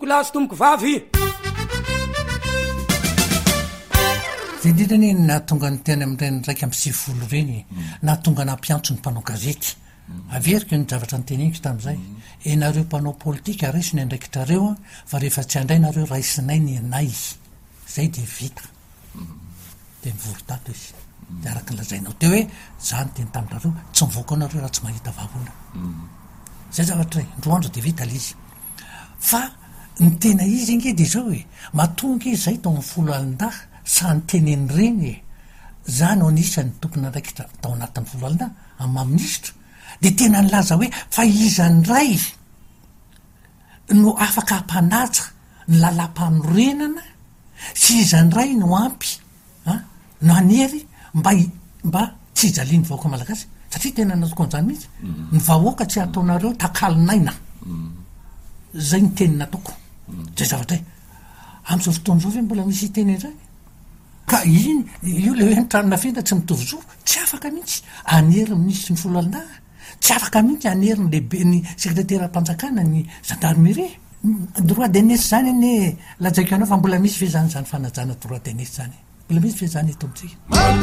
tomboko lasy tomboko vavy de indrindrany nahatonga ny teny am'ireny ndraiky amy sivifolo reny na tonga nampiantso ny mpanao gazety averiko ny zavatra nyteneniko tam'izay enareo mpanao politika raisiny andraikitrareo fa rehefa tsy andray nareo raisinay ny anay zay de vita de mivorotato izy de araky nylazainao teo hoe zany teny taminareo tsy mivoaka anareo raha tsy mahita vavona zay zavatra ray ndroandro de vita l izy fa ny tena izy inge de zao hoe matonga izy zay tao am'ny folo alin-dah sany teneny reny zany o anisany tompony andraikitra tao anatin'ny folo alin-dah amy maministra de tena nylaza hoe fa izany ray no afaka hampanaja ny lalam-panorenana sy izany ray no ampy no anery mba tsy ijaliany vahoaka malagasy satria tena natoko an'izany mihitsy ny vahoaka tsy ataonareo takalinaina zay ny teny nataoko zay zavatra am'izao fotoana zao ve mbola misy teny zany ka iny io le hoe nitranona fenda tsy mitovy zo tsy afaka mihitsy anery minisitry ny folo alin-dah tsy afaka mihitsy anery ny lehibe ny sekretera-mpanjakana ny gendarmerie droit d'aînesse zany ane lajaiko anao fa mbola misy ve zany fanajana droit d'aînesse zany mbola misy ve zany eto amitsika